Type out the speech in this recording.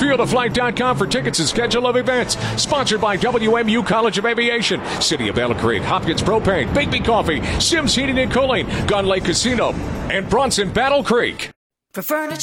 Fieldoflight.com for tickets and schedule of events. Sponsored by WMU College of Aviation, City of Battle Creek, Hopkins Propane, Bigby Coffee, Sims Heating and Cooling, Gun Lake Casino, and Bronson Battle Creek. For furniture